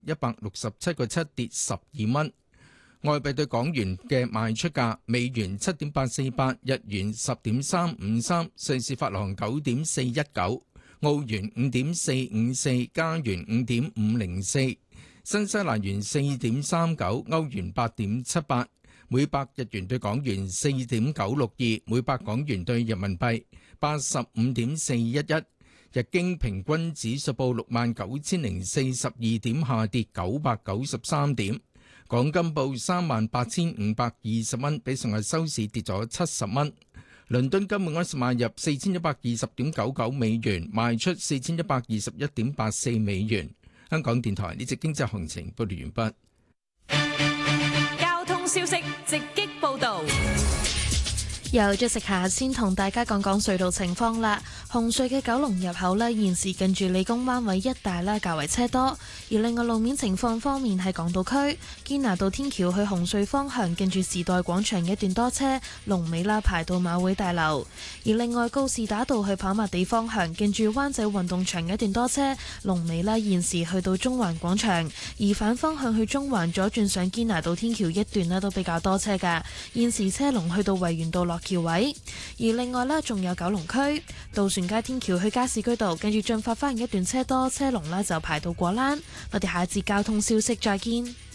167.7跌12蚊。外幣對港元嘅賣出價：美元7.848，日元10.353，瑞士法郎9.419，澳元5.454，加元5.504，新西蘭元4.39，歐元8.78，每百日元對港元4.962，每百港元對人民幣85.411。日經平均指數報69,042點，下跌993點。港金報38,520蚊，比上日收市跌咗70蚊。倫敦金每盎司買入4120.99美元，賣出4121.84美元。香港電台呢節經濟行情報道完畢。交通消息直擊報導。 由咗食下先同大家講講隧道情況啦。紅隧嘅九龍入口呢，現時近住理工灣位一帶啦，較為車多。而另外路面情況方面，喺港島區堅拿道天橋去紅隧方向，近住時代廣場一段多車，龍尾啦排到馬會大樓。而另外告士打道去跑馬地方向，近住灣仔運動場一段多車，龍尾啦現時去到中環廣場。而反方向去中環左轉上堅拿道天橋一段呢，都比較多車㗎，現時車龍去到維園道落橋位。而另外啦，仲有九龍區渡船街天橋去加士居道，跟住進發花園一段車多，車龍呢就排到果欄。我哋下一節交通消息再見。